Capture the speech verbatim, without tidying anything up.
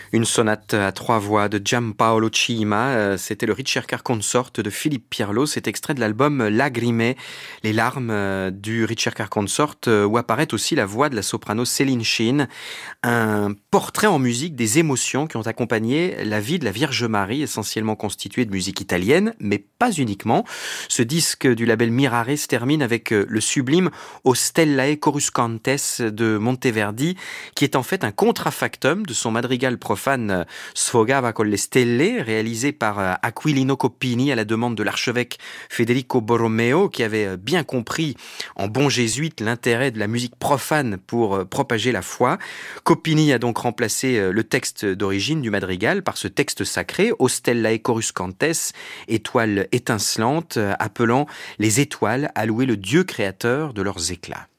Une sonate à trois voix de Giampaolo Cima, euh, c'était le Ricercar Consort de Philippe Pirlo, c'est extrait de l'album Lagrime, les larmes euh, du Ricercar Consort, euh, où apparaît aussi la voix de la soprano Céline Sheen, un portrait en musique des émotions qui ont accompagné la vie de la Vierge Marie, essentiellement constituée de musique italienne, mais pas uniquement. Ce disque du label Mirare se termine avec euh, le sublime O Stellae Coruscantes de Monteverdi, qui est en fait un contrafactum de son madrigal profane Sfogava con le stelle, réalisé par Aquilino Coppini à la demande de l'archevêque Federico Borromeo, qui avait bien compris en bon jésuite l'intérêt de la musique profane pour propager la foi. Coppini a donc remplacé le texte d'origine du madrigal par ce texte sacré, O Stellae Coruscantes, étoiles étincelantes, appelant les étoiles à louer le Dieu créateur de leurs éclats.